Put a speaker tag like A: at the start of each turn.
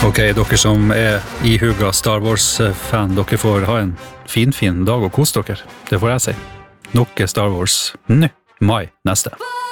A: Ok, dere som ihuga Star Wars-fan, dere får ha en fin dag og kos dere. Det får jeg si. Nok Star Wars nå, mai neste.